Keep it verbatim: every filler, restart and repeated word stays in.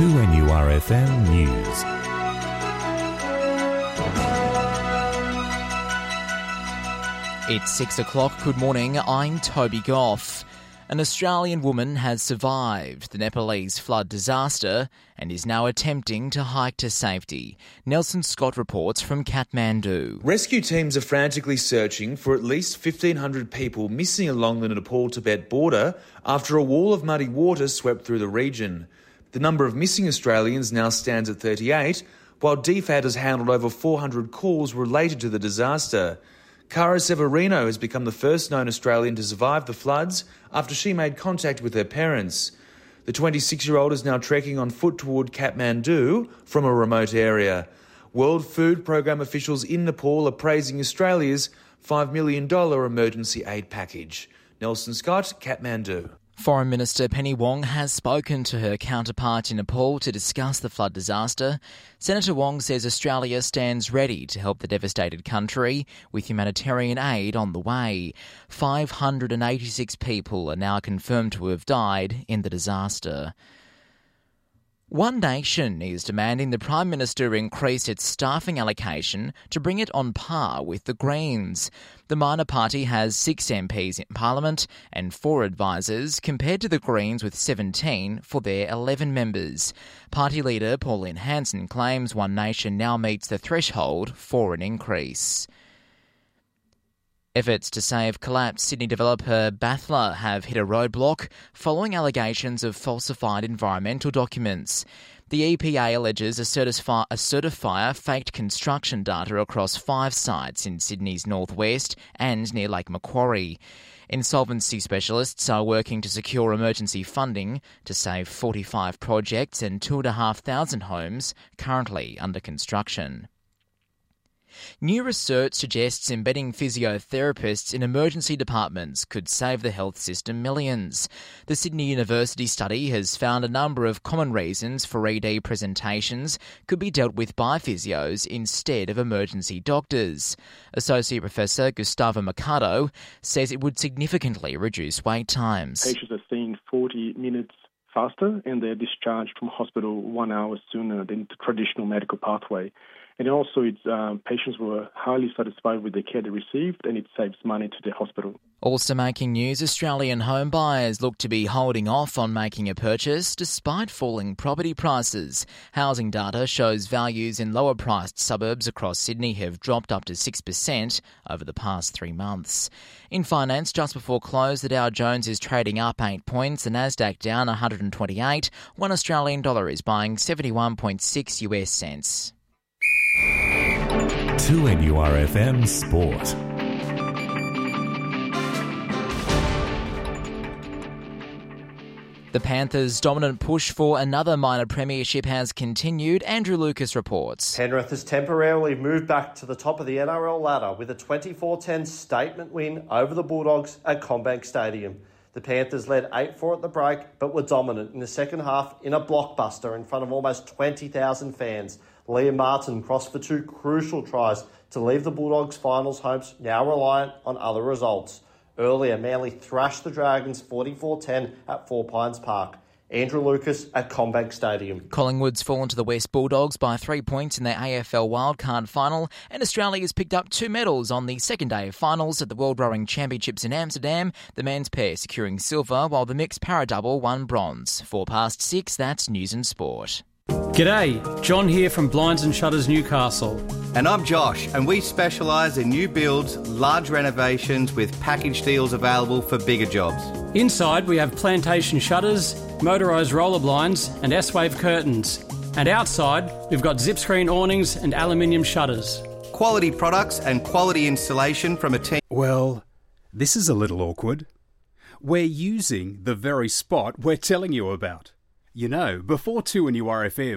two N U R F M News. It's six o'clock. Good morning. I'm Toby Goff. An Australian woman has survived the Nepalese flood disaster and is now attempting to hike to safety. Nelson Scott reports from Kathmandu. Rescue teams are frantically searching for at least fifteen hundred people missing along the Nepal-Tibet border after a wall of muddy water swept through the region. The number of missing Australians now stands at thirty-eight, while D F A D has handled over four hundred calls related to the disaster. Cara Severino has become the first known Australian to survive the floods after she made contact with her parents. The twenty-six-year-old is now trekking on foot toward Kathmandu from a remote area. World Food Programme officials in Nepal are praising Australia's five million dollars emergency aid package. Nelson Scott, Kathmandu. Foreign Minister Penny Wong has spoken to her counterpart in Nepal to discuss the flood disaster. Senator Wong says Australia stands ready to help the devastated country with humanitarian aid on the way. five hundred eighty-six people are now confirmed to have died in the disaster. One Nation is demanding the Prime Minister increase its staffing allocation to bring it on par with the Greens. The minor party has six M Ps in Parliament and four advisors, compared to the Greens with seventeen for their eleven members. Party leader Pauline Hanson claims One Nation now meets the threshold for an increase. Efforts to save collapsed Sydney developer Bathla have hit a roadblock following allegations of falsified environmental documents. The E P A alleges a, certifi- a certifier faked construction data across five sites in Sydney's northwest and near Lake Macquarie. Insolvency specialists are working to secure emergency funding to save forty-five projects and two thousand five hundred homes currently under construction. New research suggests embedding physiotherapists in emergency departments could save the health system millions. The Sydney University study has found a number of common reasons for E D presentations could be dealt with by physios instead of emergency doctors. Associate Professor Gustavo Mercado says it would significantly reduce wait times. Patients are seeing forty minutes faster and they're discharged from hospital one hour sooner than the traditional medical pathway. And also, it's, um, patients were highly satisfied with the care they received, and it saves money to the hospital. Also making news, Australian home buyers look to be holding off on making a purchase despite falling property prices. Housing data shows values in lower-priced suburbs across Sydney have dropped up to six percent over the past three months. In finance, just before close, the Dow Jones is trading up eight points, the Nasdaq down one hundred twenty-eight. One Australian dollar is buying seventy-one point six US cents. two N U R F M Sport. The Panthers' dominant push for another minor premiership has continued. Andrew Lucas reports. Penrith has temporarily moved back to the top of the N R L ladder with a twenty-four ten statement win over the Bulldogs at CommBank Stadium. The Panthers led eight four at the break, but were dominant in the second half in a blockbuster in front of almost twenty thousand fans. Liam Martin crossed for two crucial tries to leave the Bulldogs' finals hopes now reliant on other results. Earlier, Manly thrashed the Dragons forty-four ten at Four Pines Park. Andrew Lucas at CommBank Stadium. Collingwood's fallen to the West Bulldogs by three points in their A F L wildcard final, and Australia has picked up two medals on the second day of finals at the World Rowing Championships in Amsterdam, the men's pair securing silver while the mixed para-double won bronze. Four past six, that's News and Sport. G'day, John here from Blinds and Shutters Newcastle. And I'm Josh, and we specialise in new builds, large renovations with package deals available for bigger jobs. Inside we have plantation shutters, motorised roller blinds and S-Wave curtains. And outside we've got zip screen awnings and aluminium shutters. Quality products and quality installation from a team. Well, this is a little awkward. We're using the very spot we're telling you about. You know, before two N U R F M,